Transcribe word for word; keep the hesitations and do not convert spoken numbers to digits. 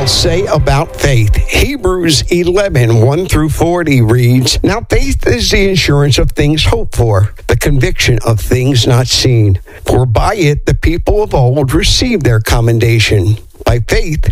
I'll say about faith. Hebrews eleven, one through forty reads, Now faith is the assurance of things hoped for, the conviction of things not seen. For by it the people of old received their commendation. By faith,